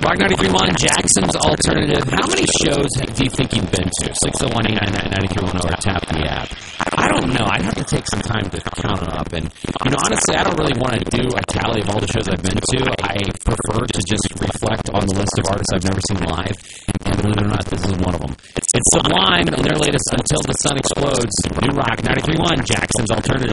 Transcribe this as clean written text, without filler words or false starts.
Rock 93.1, Jackson's Alternative. How many shows do you think you've been to? 601-899-9310 or tap the app. I don't know. I'd have to take some time to count it up. And, honestly, I don't really want to do a tally of all the shows I've been to. I prefer to just reflect on the list of artists I've never seen live. And believe it or not, this is one of them. It's Sublime and their latest Until the Sun Explodes. New Rock 93.1, Jackson's Alternative.